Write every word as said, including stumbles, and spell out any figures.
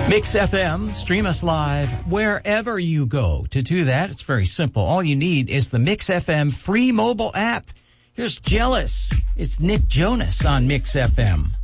Mix F M, stream us live wherever you go. To do that, it's very simple. All you need is the Mix F M free mobile app. Here's Jealous. It's Nick Jonas on Mix F M.